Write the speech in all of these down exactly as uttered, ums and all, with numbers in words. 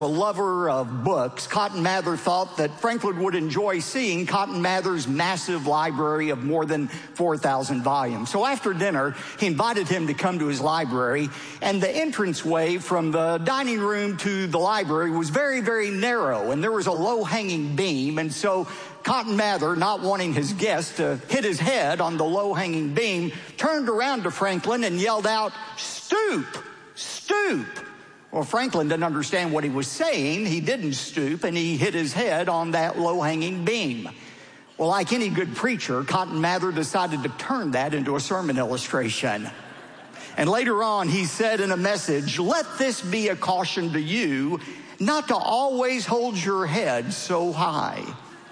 A lover of books, Cotton Mather thought that Franklin would enjoy seeing Cotton Mather's massive library of more than four thousand volumes. So after dinner, he invited him to come to his library, and the entranceway from the dining room to the library was very, very narrow, and there was a low-hanging beam, and so Cotton Mather, not wanting his guest to hit his head on the low-hanging beam, turned around to Franklin and yelled out, "Stoop! Stoop!" Well, Franklin didn't understand what he was saying. He didn't stoop, and he hit his head on that low-hanging beam. Well, like any good preacher, Cotton Mather decided to turn that into a sermon illustration. And later on, he said in a message, "Let this be a caution to you not to always hold your head so high.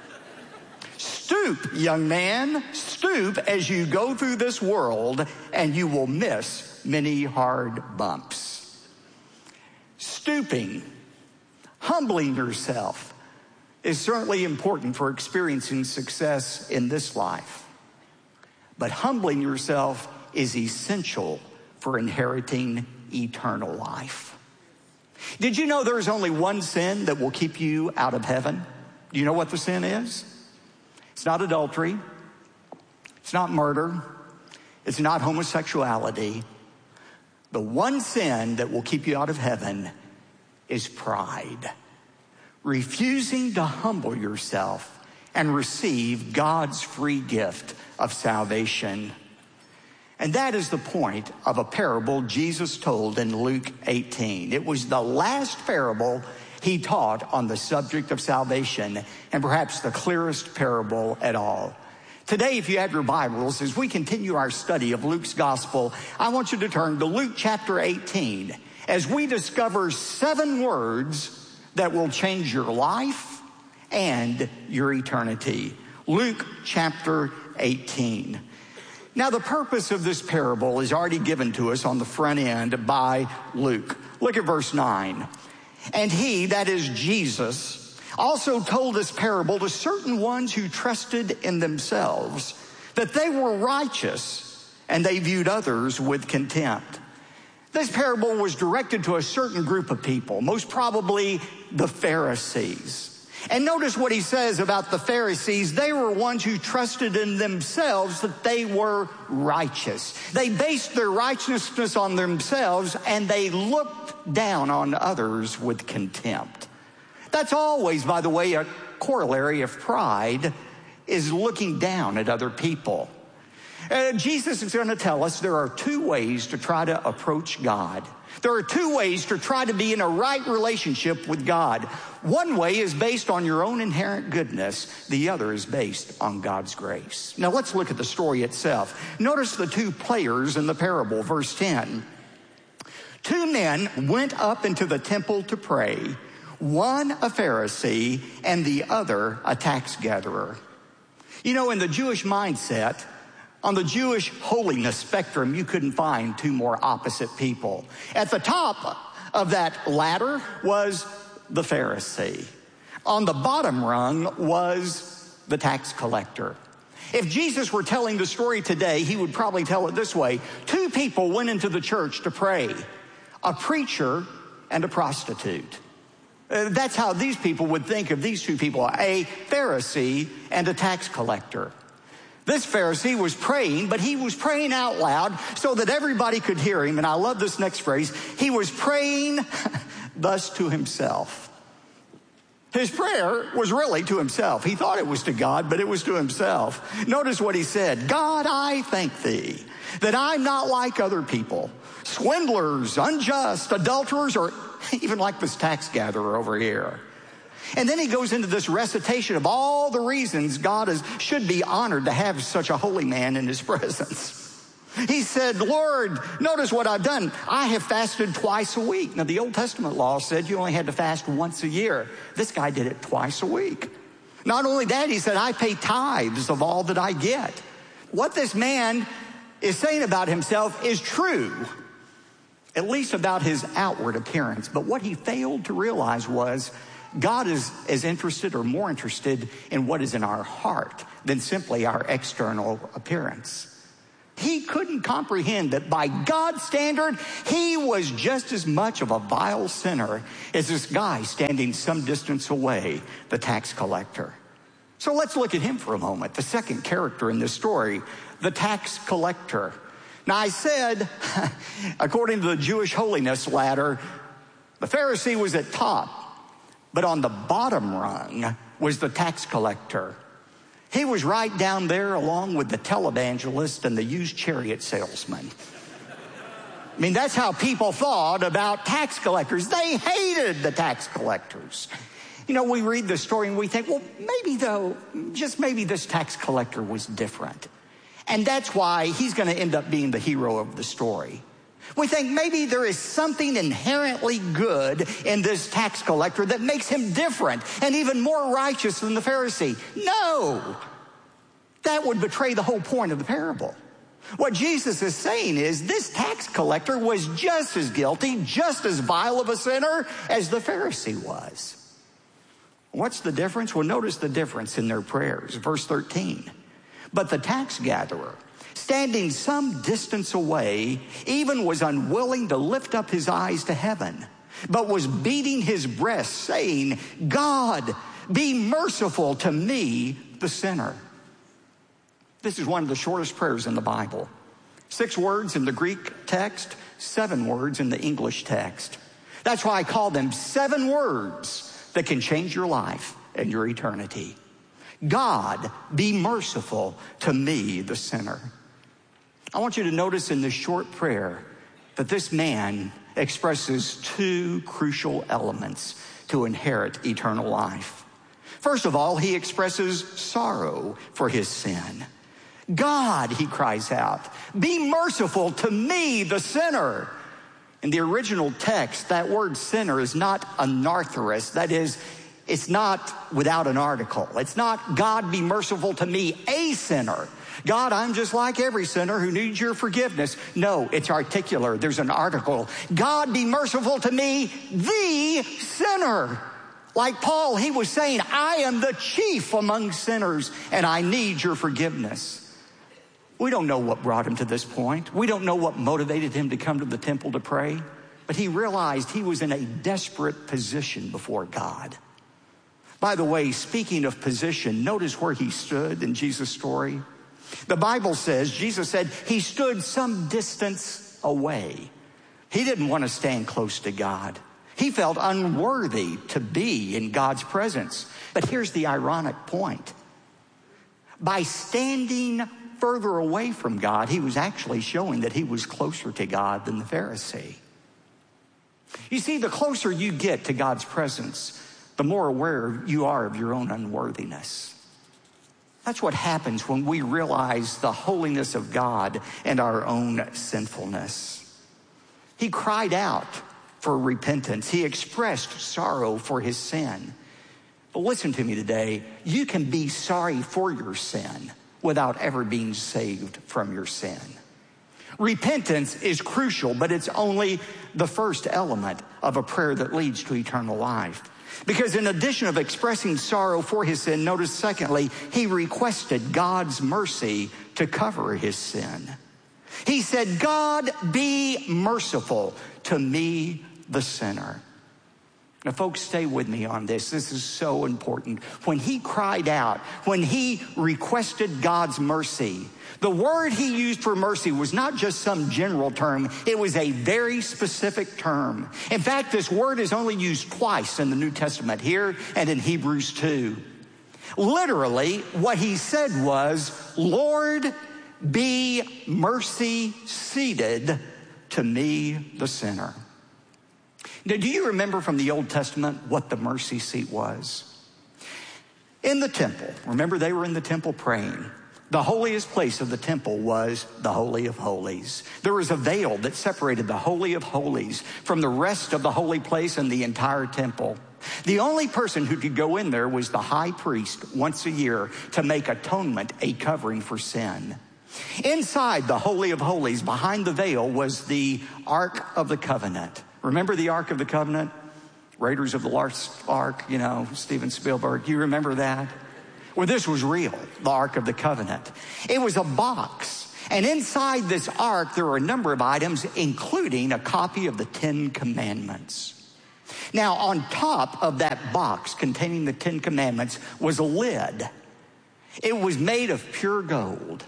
Stoop, young man, stoop as you go through this world, and you will miss many hard bumps." Stooping, humbling yourself, is certainly important for experiencing success in this life. But humbling yourself is essential for inheriting eternal life. Did you know there's only one sin that will keep you out of heaven? Do you know what the sin is? It's not adultery. It's not murder. It's not homosexuality. The one sin that will keep you out of heaven is pride. Refusing to humble yourself and receive God's free gift of salvation. And that is the point of a parable Jesus told in Luke eighteen. It was the last parable he taught on the subject of salvation, and perhaps the clearest parable at all. Today, if you have your Bibles, as we continue our study of Luke's gospel, I want you to turn to Luke chapter eighteen as we discover seven words that will change your life and your eternity. Luke chapter eighteen. Now, the purpose of this parable is already given to us on the front end by Luke. Look at verse nine. "And he," that is Jesus, "also told this parable to certain ones who trusted in themselves that they were righteous, and they viewed others with contempt." This parable was directed to a certain group of people, most probably the Pharisees. And notice what he says about the Pharisees. They were ones who trusted in themselves that they were righteous. They based their righteousness on themselves, and they looked down on others with contempt. That's always, by the way, a corollary of pride, is looking down at other people. Uh, Jesus is going to tell us there are two ways to try to approach God. There are two ways to try to be in a right relationship with God. One way is based on your own inherent goodness. The other is based on God's grace. Now let's look at the story itself. Notice the two players in the parable, verse ten. "Two men went up into the temple to pray, one a Pharisee and the other a tax gatherer." You know, in the Jewish mindset, on the Jewish holiness spectrum, you couldn't find two more opposite people. At the top of that ladder was the Pharisee. On the bottom rung was the tax collector. If Jesus were telling the story today, he would probably tell it this way. Two people went into the church to pray, a preacher and a prostitute. Uh, that's how these people would think of these two people, a Pharisee and a tax collector. This Pharisee was praying, but he was praying out loud so that everybody could hear him. And I love this next phrase. He was praying thus to himself. His prayer was really to himself. He thought it was to God, but it was to himself. Notice what he said. "God, I thank thee that I'm not like other people, swindlers, unjust, adulterers, or even like this tax gatherer over here." And then he goes into this recitation of all the reasons God is, should be honored to have such a holy man in his presence. He said, "Lord, notice what I've done. I have fasted twice a week." Now, the Old Testament law said you only had to fast once a year. This guy did it twice a week. Not only that, he said, "I pay tithes of all that I get." What this man is saying about himself is true, at least about his outward appearance. But what he failed to realize was God is as interested or more interested in what is in our heart than simply our external appearance. He couldn't comprehend that by God's standard, he was just as much of a vile sinner as this guy standing some distance away, the tax collector. So let's look at him for a moment, the second character in this story, the tax collector. Now I said, according to the Jewish holiness ladder, the Pharisee was at top, but on the bottom rung was the tax collector. He was right down there along with the televangelist and the used chariot salesman. I mean, that's how people thought about tax collectors. They hated the tax collectors. You know, we read the story and we think, well, maybe though, just maybe this tax collector was different. And that's why he's going to end up being the hero of the story. We think maybe there is something inherently good in this tax collector that makes him different and even more righteous than the Pharisee. No, that would betray the whole point of the parable. What Jesus is saying is this tax collector was just as guilty, just as vile of a sinner as the Pharisee was. What's the difference? Well, notice the difference in their prayers. Verse thirteen. But the tax gatherer, standing some distance away, even was unwilling to lift up his eyes to heaven, but was beating his breast, saying, God, be merciful to me, the sinner. This is one of the shortest prayers in the Bible. Six words in the Greek text, seven words in the English text. That's why I call them seven words that can change your life and your eternity. God, be merciful to me, the sinner. I want you to notice in this short prayer that this man expresses two crucial elements to inherit eternal life. First of all, he expresses sorrow for his sin. God, he cries out, be merciful to me, the sinner. In the original text, that word sinner is not anarthrous. That is, it's not without an article. It's not God be merciful to me, a sinner. God, I'm just like every sinner who needs your forgiveness. No, it's articular. There's an article. God be merciful to me, the sinner. Like Paul, he was saying, I am the chief among sinners and I need your forgiveness. We don't know what brought him to this point. We don't know what motivated him to come to the temple to pray. But he realized he was in a desperate position before God. By the way, speaking of position, notice where he stood in Jesus' story. The Bible says, Jesus said, he stood some distance away. He didn't want to stand close to God. He felt unworthy to be in God's presence. But here's the ironic point. By standing further away from God, he was actually showing that he was closer to God than the Pharisee. You see, the closer you get to God's presence, the more aware you are of your own unworthiness. That's what happens when we realize the holiness of God and our own sinfulness. He cried out for repentance. He expressed sorrow for his sin. But listen to me today. You can be sorry for your sin without ever being saved from your sin. Repentance is crucial, but it's only the first element of a prayer that leads to eternal life. Because in addition of expressing sorrow for his sin, notice secondly, he requested God's mercy to cover his sin. He said, God, be merciful to me, the sinner. Now, folks, stay with me on this. This is so important. When he cried out, when he requested God's mercy, the word he used for mercy was not just some general term. It was a very specific term. In fact, this word is only used twice in the New Testament, here and in Hebrews two. Literally, what he said was, Lord, be mercy seated to me, the sinner. Now, do you remember from the Old Testament what the mercy seat was? In the temple, remember they were in the temple praying. The holiest place of the temple was the Holy of Holies. There was a veil that separated the Holy of Holies from the rest of the holy place and the entire temple. The only person who could go in there was the high priest once a year to make atonement a covering for sin. Inside the Holy of Holies, behind the veil, was the Ark of the Covenant. Remember the Ark of the Covenant? Raiders of the Lost Ark, you know, Steven Spielberg. You remember that? Well, this was real, the Ark of the Covenant. It was a box, And inside this ark, there were a number of items, including a copy of the Ten Commandments. Now, on top of that box containing the Ten Commandments was a lid. It was made of pure gold.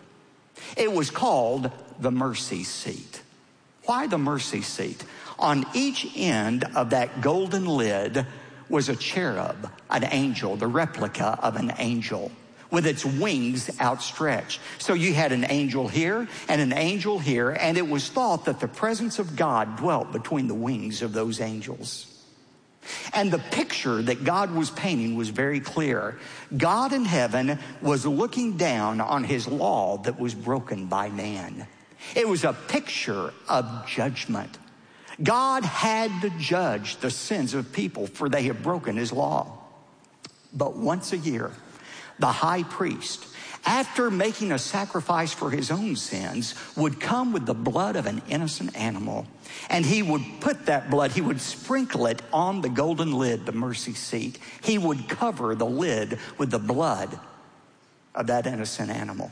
It was called the mercy seat. Why the mercy seat? On each end of that golden lid was a cherub, an angel, the replica of an angel, with its wings outstretched. So you had an angel here and an angel here, and it was thought that the presence of God dwelt between the wings of those angels. And the picture that God was painting was very clear. God in heaven was looking down on his law that was broken by man. It was a picture of judgment. God had to judge the sins of people, for they have broken his law. But once a year, the high priest, after making a sacrifice for his own sins, would come with the blood of an innocent animal. And he would put that blood, he would sprinkle it on the golden lid, the mercy seat. He would cover the lid with the blood of that innocent animal.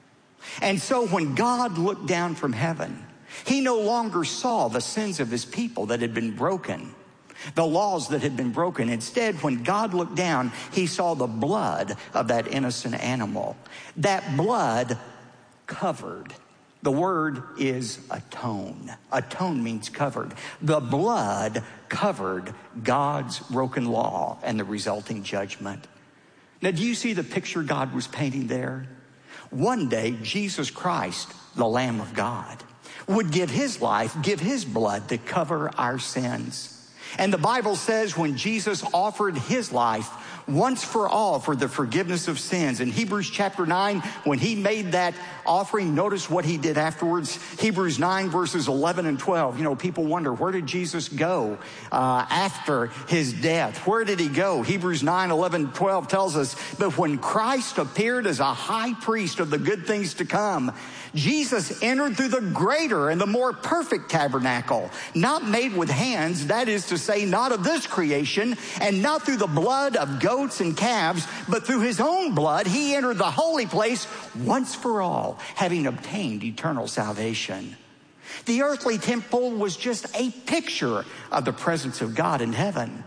And so when God looked down from heaven, he no longer saw the sins of his people that had been broken, the laws that had been broken. Instead, when God looked down, he saw the blood of that innocent animal. That blood covered. The word is atone. Atone means covered. The blood covered God's broken law and the resulting judgment. Now, do you see the picture God was painting there? One day, Jesus Christ, the Lamb of God, would give his life, give his blood to cover our sins. And the Bible says when Jesus offered his life once for all for the forgiveness of sins, in Hebrews chapter nine, when he made that offering, notice what he did afterwards. Hebrews nine verses eleven and twelve. You know, people wonder, where did Jesus go uh, after his death? Where did he go? Hebrews nine, eleven, twelve tells us, but when Christ appeared as a high priest of the good things to come, Jesus entered through the greater and the more perfect tabernacle, not made with hands, that is to say, not of this creation, and not through the blood of goats and calves, but through his own blood, he entered the holy place once for all, having obtained eternal salvation. The earthly temple was just a picture of the presence of God in heaven.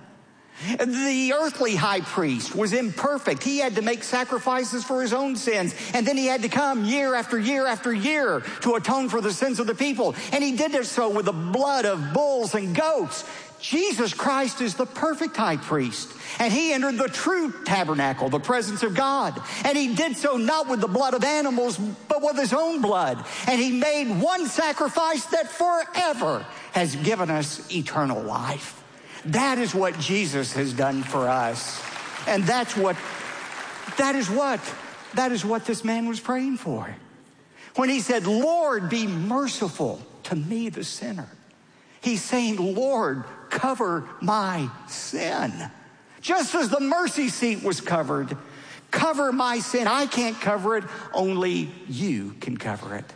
The earthly high priest was imperfect. He had to make sacrifices for his own sins. And then he had to come year after year after year to atone for the sins of the people. And he did so with the blood of bulls and goats. Jesus Christ is the perfect high priest. And he entered the true tabernacle, the presence of God. And he did so not with the blood of animals, but with his own blood. And he made one sacrifice that forever has given us eternal life. That is what Jesus has done for us. And that's what, that is what, that is what this man was praying for. When he said, Lord, be merciful to me, the sinner. He's saying, Lord, cover my sin. Just as the mercy seat was covered, cover my sin. I can't cover it, only you can cover it.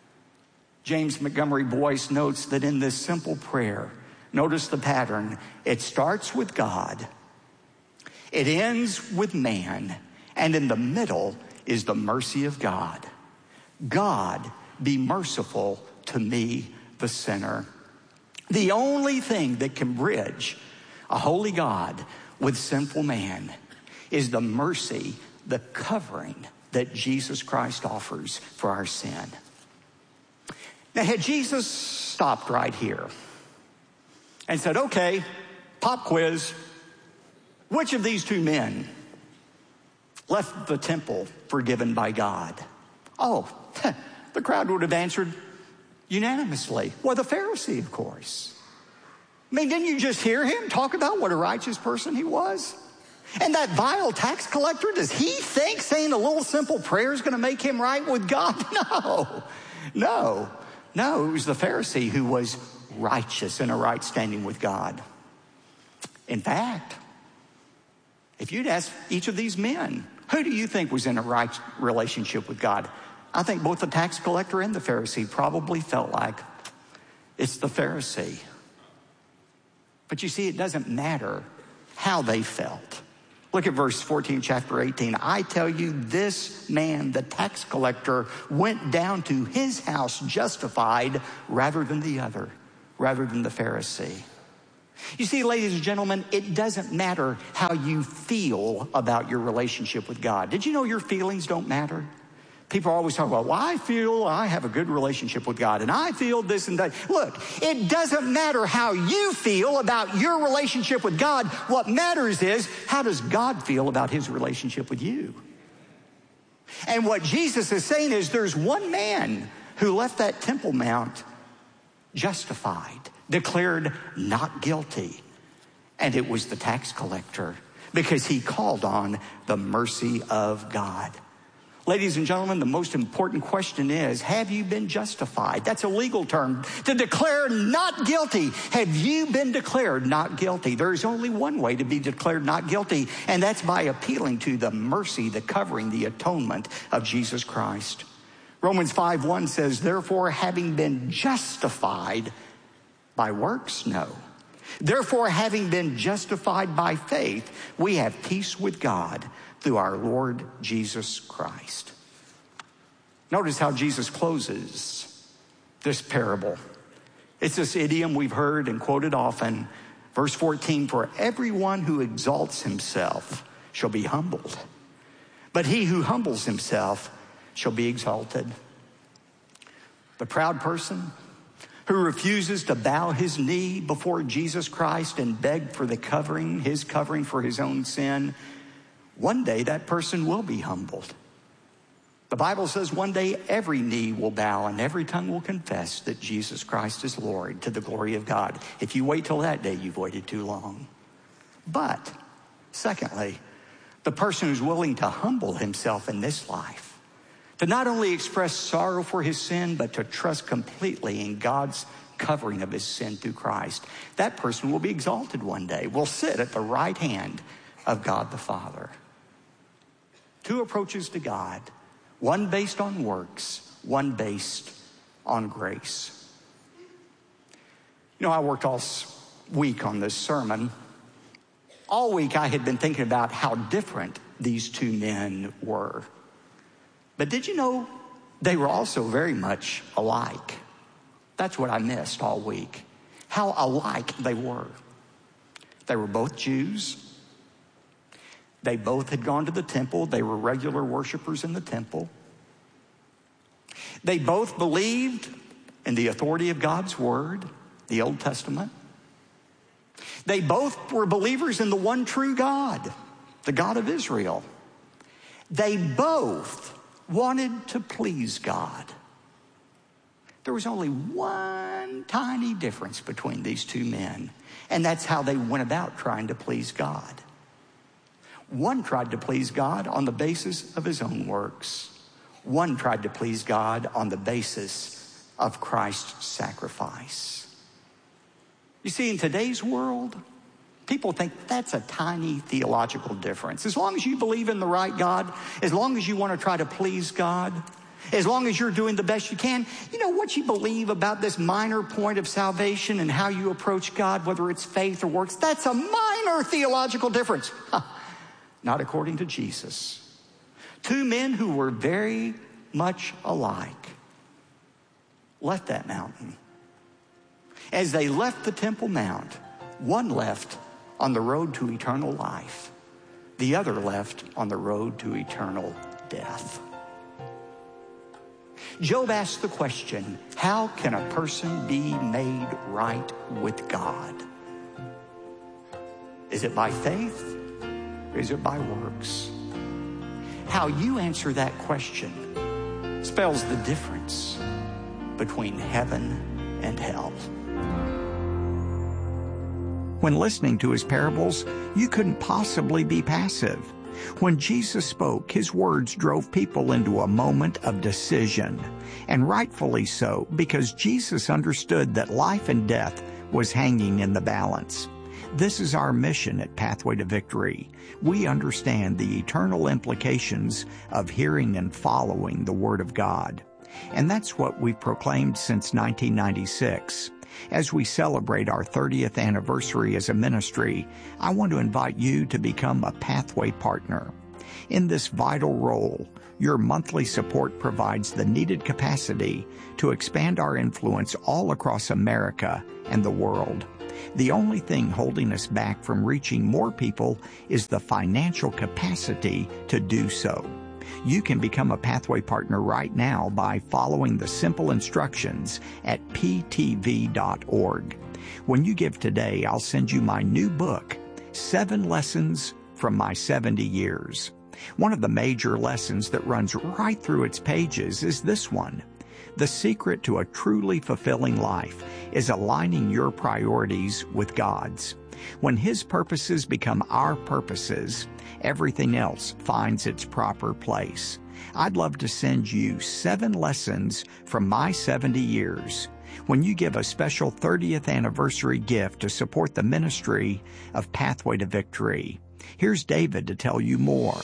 James Montgomery Boyce notes that in this simple prayer, notice the pattern. It starts with God. It ends with man. And in the middle is the mercy of God. God, be merciful to me, the sinner. The only thing that can bridge a holy God with sinful man is the mercy, the covering that Jesus Christ offers for our sin. Now, had Jesus stopped right here and said, okay, pop quiz, which of these two men left the temple forgiven by God? Oh, the crowd would have answered unanimously. Well, the Pharisee, of course. I mean, didn't you just hear him talk about what a righteous person he was? And that vile tax collector, does he think saying a little simple prayer is going to make him right with God? No, no, no. It was the Pharisee who was righteous in a right standing with God. In fact, if you'd ask each of these men, who do you think was in a right relationship with God? I think both the tax collector and the Pharisee probably felt like it's the Pharisee. But you see, it doesn't matter how they felt. Look at verse fourteen, chapter eighteen. I tell you, this man, the tax collector, went down to his house justified rather than the other, rather than the Pharisee. You see, ladies and gentlemen, it doesn't matter how you feel about your relationship with God. Did you know your feelings don't matter? People are always talking about, well, I feel I have a good relationship with God, and I feel this and that. Look, it doesn't matter how you feel about your relationship with God. What matters is, how does God feel about his relationship with you? And what Jesus is saying is, there's one man who left that Temple Mount justified, declared not guilty. And it was the tax collector, because he called on the mercy of God. Ladies and gentlemen, the most important question is, have you been justified? That's a legal term. To declare not guilty. Have you been declared not guilty? There's only one way to be declared not guilty, and that's by appealing to the mercy, the covering, the atonement of Jesus Christ. Romans five one says, therefore, having been justified by works? No. Therefore, having been justified by faith, we have peace with God through our Lord Jesus Christ. Notice how Jesus closes this parable. It's this idiom we've heard and quoted often. Verse fourteen, for everyone who exalts himself shall be humbled, but he who humbles himself shall be exalted. The proud person who refuses to bow his knee before Jesus Christ and beg for the covering, his covering for his own sin, one day that person will be humbled. The Bible says one day every knee will bow and every tongue will confess that Jesus Christ is Lord, to the glory of God. If you wait till that day, you've waited too long. But, secondly, the person who's willing to humble himself in this life, to not only express sorrow for his sin, but to trust completely in God's covering of his sin through Christ, that person will be exalted one day, will sit at the right hand of God the Father. Two approaches to God, one based on works, one based on grace. You know, I worked all week on this sermon. All week I had been thinking about how different these two men were. But did you know they were also very much alike? That's what I missed all week, how alike they were. They were both Jews. They both had gone to the temple. They were regular worshipers in the temple. They both believed in the authority of God's word, the Old Testament. They both were believers in the one true God, the God of Israel. They both wanted to please God. There was only one tiny difference between these two men, and that's how they went about trying to please God. One tried to please God on the basis of his own works. One tried to please God on the basis of Christ's sacrifice. You see, in today's world, people think that's a tiny theological difference. As long as you believe in the right God, as long as you want to try to please God, as long as you're doing the best you can, you know, what you believe about this minor point of salvation and how you approach God, whether it's faith or works, that's a minor theological difference. Not according to Jesus. Two men who were very much alike left that mountain. As they left the Temple Mount, one left on the road to eternal life. The other left on the road to eternal death. Job asked the question, how can a person be made right with God? Is it by faith? Or is it by works? How you answer that question spells the difference between heaven and hell. When listening to his parables, you couldn't possibly be passive. When Jesus spoke, his words drove people into a moment of decision, and rightfully so, because Jesus understood that life and death was hanging in the balance. This is our mission at Pathway to Victory. We understand the eternal implications of hearing and following the Word of God. And that's what we've proclaimed since nineteen ninety-six. As we celebrate our thirtieth anniversary as a ministry, I want to invite you to become a Pathway partner. In this vital role, your monthly support provides the needed capacity to expand our influence all across America and the world. The only thing holding us back from reaching more people is the financial capacity to do so. You can become a Pathway partner right now by following the simple instructions at p t v dot org. When you give today, I'll send you my new book, Seven Lessons from My seventy years. One of the major lessons that runs right through its pages is this one. The secret to a truly fulfilling life is aligning your priorities with God's. When His purposes become our purposes, everything else finds its proper place. I'd love to send you seven lessons from my seventy years when you give a special thirtieth anniversary gift to support the ministry of Pathway to Victory. Here's David to tell you more.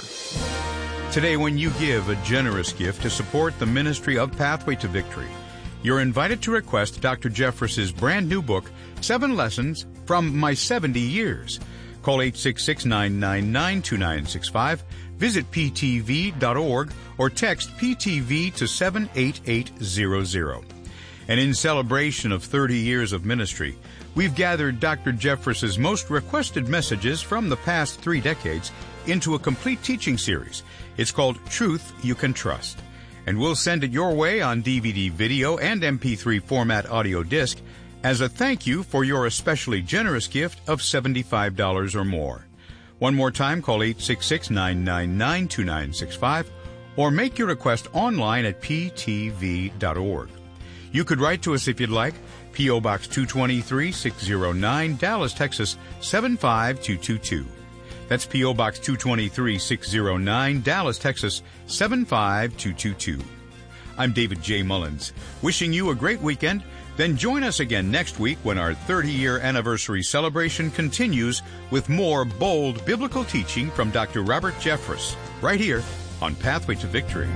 Today, when you give a generous gift to support the ministry of Pathway to Victory, you're invited to request Doctor Jeffress's brand new book, Seven Lessons from My seventy years. Call eight six six, nine nine nine, two nine six five, visit p t v dot org, or text P T V to seven eight eight zero zero. And in celebration of thirty years of ministry, we've gathered Doctor Jeffress's most requested messages from the past three decades into a complete teaching series. It's called Truth You Can Trust. And we'll send it your way on D V D, video, and M P three format audio disc as a thank you for your especially generous gift of seventy-five dollars or more. One more time, call eight six six, nine nine nine, two nine six five or make your request online at p t v dot org. You could write to us if you'd like. P O. Box two twenty-three, six oh nine, Dallas, Texas, seven five two two two. That's P O. Box two twenty-three, six oh nine, Dallas, Texas, seven five two two two. I'm David J. Mullins, wishing you a great weekend. Then join us again next week when our thirty-year anniversary celebration continues with more bold biblical teaching from Doctor Robert Jeffress, right here on Pathway to Victory.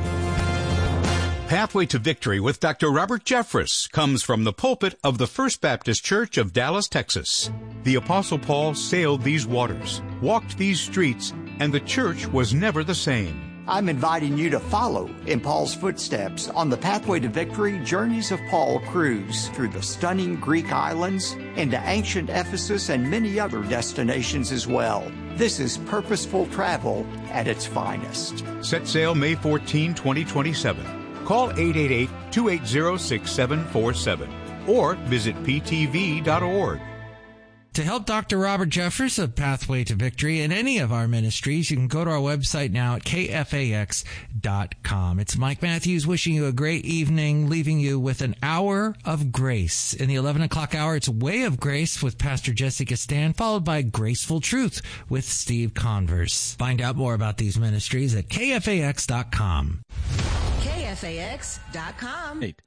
Pathway to Victory with Doctor Robert Jeffress comes from the pulpit of the First Baptist Church of Dallas, Texas. The Apostle Paul sailed these waters, walked these streets, and the church was never the same. I'm inviting you to follow in Paul's footsteps on the Pathway to Victory Journeys of Paul cruise through the stunning Greek islands, into ancient Ephesus, and many other destinations as well. This is purposeful travel at its finest. Set sail May fourteenth, twenty twenty-seven. Call eight eight eight, two eight zero, six seven four seven or visit p t v dot org. To help Doctor Robert Jeffress of Pathway to Victory in any of our ministries, you can go to our website now at k f a x dot com. It's Mike Matthews wishing you a great evening, leaving you with an hour of grace. In the eleven o'clock hour, it's Way of Grace with Pastor Jessica Stan, followed by Graceful Truth with Steve Converse. Find out more about these ministries at k f a x dot com. k f a x dot com. Eight.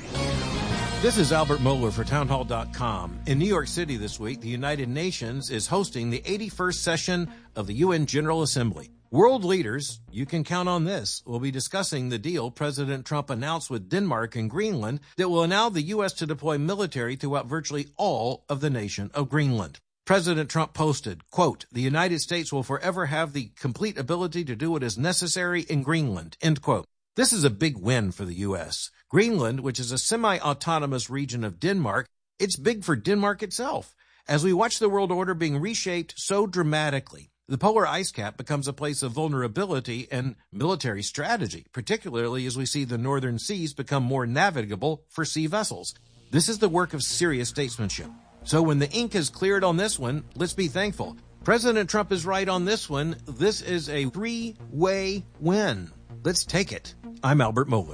This is Albert Mohler for town hall dot com. In New York City this week, the United Nations is hosting the eighty-first session of the U N General Assembly. World leaders, you can count on this, will be discussing the deal President Trump announced with Denmark and Greenland that will allow the U S to deploy military throughout virtually all of the nation of Greenland. President Trump posted, quote, "The United States will forever have the complete ability to do what is necessary in Greenland," end quote. This is a big win for the U S. Greenland, which is a semi-autonomous region of Denmark, it's big for Denmark itself. As we watch the world order being reshaped so dramatically, the polar ice cap becomes a place of vulnerability and military strategy, particularly as we see the northern seas become more navigable for sea vessels. This is the work of serious statesmanship. So when the ink is cleared on this one, let's be thankful. President Trump is right on this one. This is a three-way win. Let's take it. I'm Albert Mohler.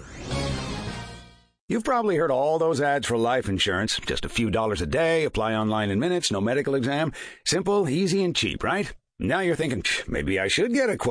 You've probably heard all those ads for life insurance. Just a few dollars a day, apply online in minutes, no medical exam. Simple, easy, and cheap, right? Now you're thinking, maybe I should get a quote.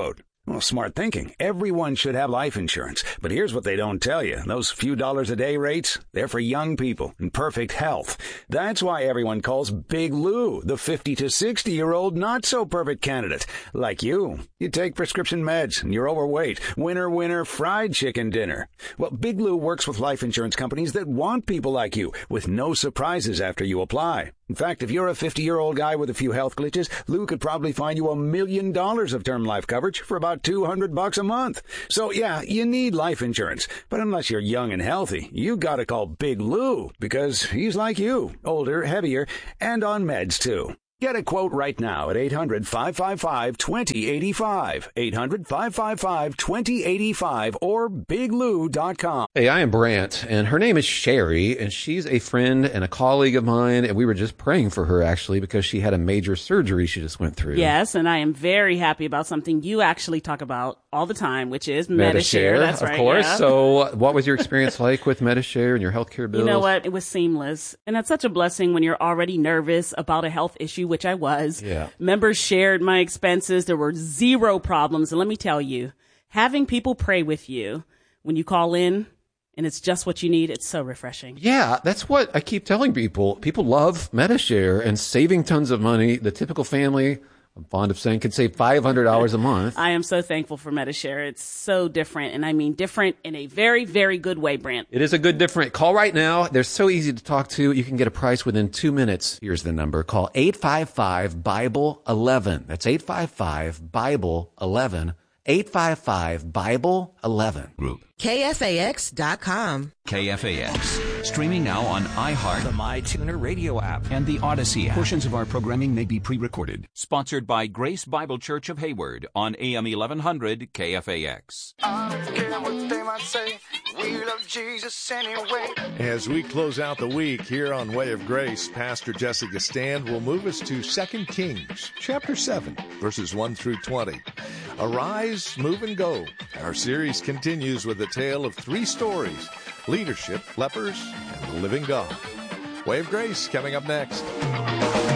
Well, smart thinking. Everyone should have life insurance. But here's what they don't tell you. Those few dollars a day rates, they're for young people in perfect health. That's why everyone calls Big Lou the fifty to sixty-year-old not-so-perfect candidate. Like you. You take prescription meds and you're overweight. Winner, winner, fried chicken dinner. Well, Big Lou works with life insurance companies that want people like you with no surprises after you apply. In fact, if you're a fifty-year-old guy with a few health glitches, Lou could probably find you a million dollars of term life coverage for about two hundred bucks a month. So yeah, you need life insurance. But unless you're young and healthy, you gotta call Big Lou because he's like you, older, heavier, and on meds too. Get a quote right now at eight hundred, five five five, two zero eight five, eight hundred, five five five, two zero eight five, or big lou dot com. Hey, I am Brant, and her name is Sherry, and she's a friend and a colleague of mine, and we were just praying for her, actually, because she had a major surgery she just went through. Yes, and I am very happy about something you actually talk about all the time, which is Medi-Share. Medi-Share. That's of right, course. yeah. So what was your experience like with Medi-Share and your healthcare bills? You know what? It was seamless. And that's such a blessing when you're already nervous about a health issue, which I was. Yeah. Members shared my expenses. There were zero problems. And let me tell you, having people pray with you when you call in and it's just what you need, it's so refreshing. Yeah, that's what I keep telling people. People love Medi-Share and saving tons of money. The typical family, I'm fond of saying, could save five hundred dollars a month. I am so thankful for Medi-Share. It's so different. And I mean different in a very, very good way, Brant. It is a good different. Call right now. They're so easy to talk to. You can get a price within two minutes. Here's the number. Call eight five five, Bible eleven. That's eight five five, Bible eleven. eight five five, Bible eleven. Group. K F A X dot com. K F A X. Streaming now on iHeart, The MyTuner radio app. and the Odyssey app. Portions of our programming may be pre-recorded. Sponsored by Grace Bible Church of Hayward on A M eleven hundred K F A X. I don't care what they might say. We love Jesus anyway. As we close out the week here on Way of Grace, Pastor Jessica Stand will move us to Second Kings, chapter seven, verses one through twenty. Arise, move, and go. Our series continues with a tale of three stories: leadership, lepers, and the living God. Way of Grace coming up next.